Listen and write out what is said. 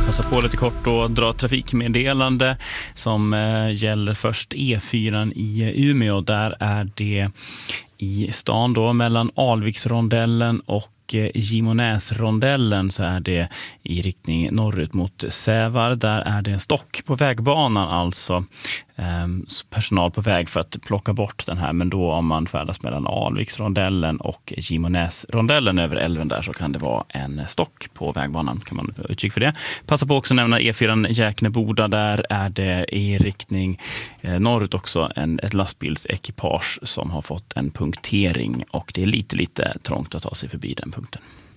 Passa på lite kort och dra trafikmeddelande som gäller först E4 i Umeå. Där är det i stan då mellan Alviksrondellen och Gimonäsrondellen så är det i riktning norrut mot Sävar. Där är det en stock på vägbanan, alltså personal på väg för att plocka bort den här. Men då om man färdas mellan Alviksrondellen och Gimonäsrondellen över älven där så kan det vara en stock på vägbanan, kan man utkika för det. Passa på också att nämna E4 Jäkneboda. Där är det i riktning norrut också ett lastbilsekipage som har fått en punktering och det är lite trångt att ta sig förbi den punkten.